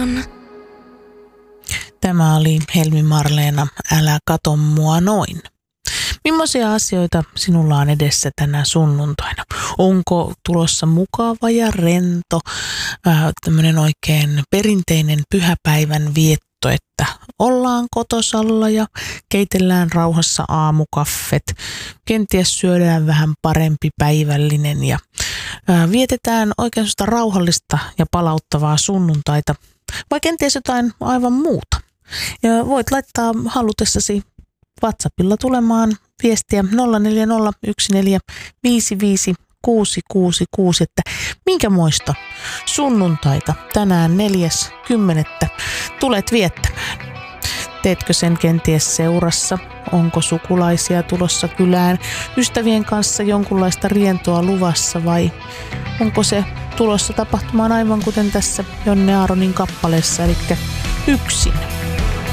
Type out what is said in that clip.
Marleenan. Tämä oli Helmi Marleena, Älä kato mua noin. Millaisia asioita sinulla on edessä tänä sunnuntaina? Onko tulossa mukava ja rento, tämmöinen oikein perinteinen pyhäpäivän vietto, että ollaan kotosalla ja keitellään rauhassa aamukaffet, kenties syödään vähän parempi päivällinen ja vietetään oikein sitä rauhallista ja palauttavaa sunnuntaita, vai kenties jotain aivan muuta. Ja voit laittaa halutessasi WhatsAppilla tulemaan viestiä 0401455666, että minkämoista sunnuntaita tänään 4.10. tulet viettämään. Teetkö sen kenties seurassa? Onko sukulaisia tulossa kylään? Ystävien kanssa jonkunlaista rientoa luvassa vai onko se tulossa tapahtumaan aivan kuten tässä Jonne Aaronin kappaleessa, eli yksin?